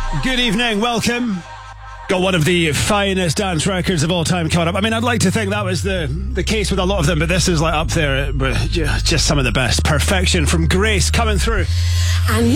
Good evening, welcome. Got one of the finest dance records of all time coming up. I mean, I'd like to think that was the case with a lot of them, but this is like up there, just some of the best. Perfection from Grace coming through.